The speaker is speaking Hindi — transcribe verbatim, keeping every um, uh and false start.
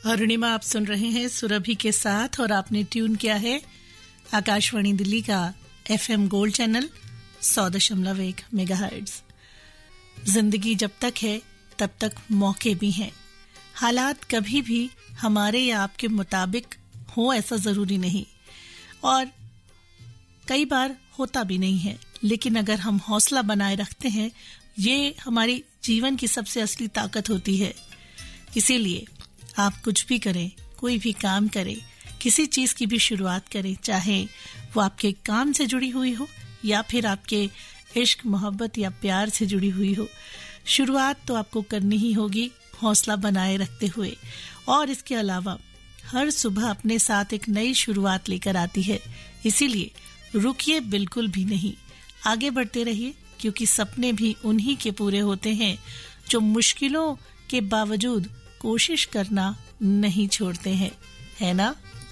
अरुणिमा आप सुन रहे हैं सुरभि के साथ और आपने ट्यून किया है आकाशवाणी दिल्ली का एफएम गोल्ड चैनल सौ दशमलव एक मेगाहर्ट्ज। जिंदगी जब तक है तब तक मौके भी हैं। हालात कभी भी हमारे या आपके मुताबिक हो ऐसा जरूरी नहीं और कई बार होता भी नहीं है, लेकिन अगर हम हौसला बनाए रखते हैं ये हमारी जीवन की सबसे असली ताकत होती है। इसीलिए आप कुछ भी करें, कोई भी काम करें, किसी चीज की भी शुरुआत करें, चाहे वो आपके काम से जुड़ी हुई हो या फिर आपके इश्क मोहब्बत या प्यार से जुड़ी हुई हो, शुरुआत तो आपको करनी ही होगी हौसला बनाए रखते हुए। और इसके अलावा हर सुबह अपने साथ एक नई शुरुआत लेकर आती है, इसीलिए रुकिए बिल्कुल भी नहीं, आगे बढ़ते रहिए, क्योंकि सपने भी उन्हीं के पूरे होते हैं जो मुश्किलों के बावजूद कोशिश करना नहीं छोड़ते हैं, है ना।